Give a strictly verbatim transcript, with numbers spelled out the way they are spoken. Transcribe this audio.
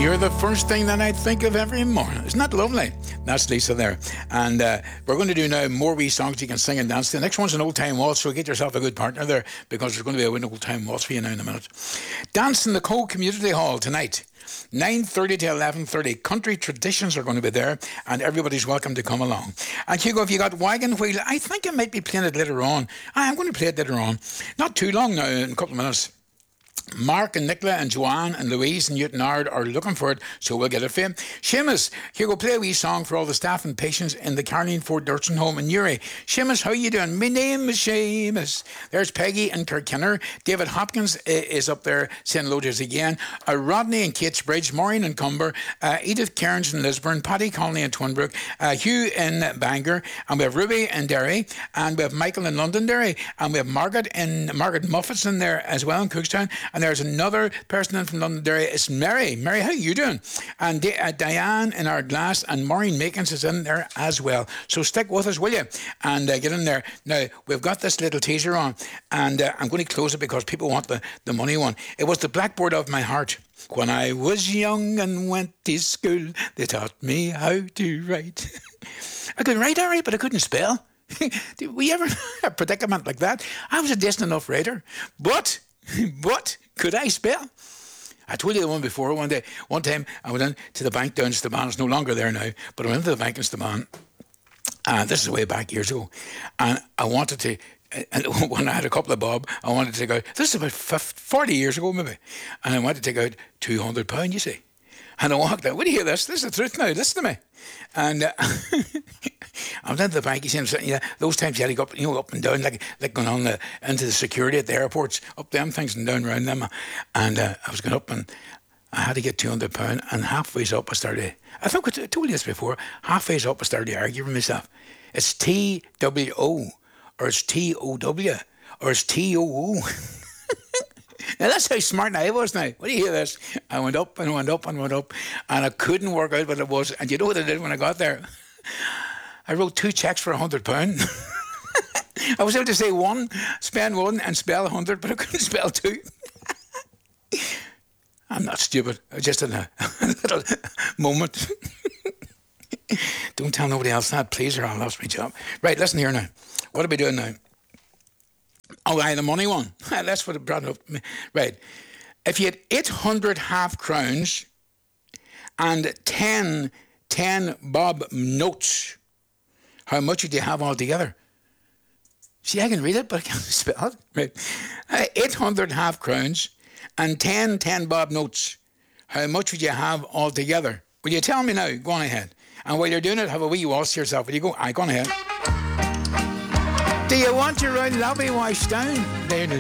You're the first thing that I think of every morning. Isn't that lovely? That's Lisa there. And uh, we're going to do now more wee songs you can sing and dance. The next one's an old time waltz, so get yourself a good partner there, because there's going to be a old time waltz for you now in a minute. Dance in the Cove Community Hall tonight. nine thirty to eleven thirty. Country traditions are going to be there, and everybody's welcome to come along. And Hugo, if you got Wagon Wheel, I think I might be playing it later on. I'm going to play it later on. Not too long now, in a couple of minutes. Mark and Nicola and Joanne and Louise and Newton Ard are looking for it, so we'll get it for you. Seamus, Hugo, play a wee song for all the staff and patients in the Caroline Ford Nursing Home in Newry. Seamus, how you doing? My name is Seamus. There's Peggy and Kirkinner. David Hopkins is up there saying hello to us again. Uh, Rodney and Catesbridge, Maureen and Cumber, uh, Edith Cairns in Lisburn, Paddy Conley in Twinbrook, uh, Hugh in Bangor, and we have Ruby in Derry, and we have Michael in Londonderry, and we have Margaret in Margaret Muffets in there as well in Cookstown. And there's another person in from Londonderry. It's Mary. Mary, how you doing? And Di- uh, Diane in our glass, and Maureen Makins is in there as well. So stick with us, will you? And uh, get in there. Now, we've got this little teaser on, and uh, I'm going to close it because people want the, the money one. It was the blackboard of my heart. When I was young and went to school, they taught me how to write. I could write all right, but I couldn't spell. Did we ever have a predicament like that? I was a decent enough writer, but... But could I spell? I told you the one before. One day, one time, I went in to the bank down in Staban. It's no longer there now, but I went to the bank in Staban. And this is way back years ago. And I wanted to, and when I had a couple of bob, I wanted to take out, this is about fifty, forty years ago maybe, and I wanted to take out two hundred pounds, you see. And I walked out, what do you hear this? This is the truth now, listen to me. And uh, I went into the bank, you see, I'm yeah, those times you had to go up, you know, up and down, like like going on the, into the security at the airports, up them things and down around them. And uh, I was going up and I had to get two hundred pounds, and halfway up I started, I think I told you this before, halfway up I started to argue with myself. It's T W O, or it's T O W, or it's T O O. Now that's how smart I was now. What do you hear this? I went up and went up and went up, and I couldn't work out what it was. And you know what I did when I got there? I wrote two cheques for a hundred pounds. I was able to say one, spend one, and spell a hundred, but I couldn't spell two. I'm not stupid. I was just in a, a little moment. Don't tell nobody else that, please, or I'll lose my job. Right, listen here now. What are we doing now? Oh, I the money one. That's what it brought up. Right. If you had eight hundred half crowns and ten, ten bob notes, how much would you have altogether? See, I can read it, but I can't spell it. Right. Uh, eight hundred half crowns and ten, ten bob notes, how much would you have altogether? Will you tell me now? Go on ahead. And while you're doing it, have a wee waltz to yourself. Will you go? Aye, go on ahead. Do you want your round lobby washed down? There it is.